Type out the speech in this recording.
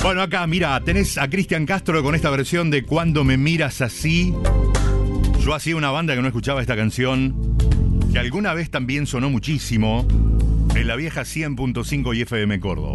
Bueno, acá, mira, tenés a Cristian Castro con esta versión de Cuando me miras así. Yo hacía una banda que no escuchaba esta canción, que alguna vez también sonó muchísimo en la vieja 100.5 y FM Córdoba.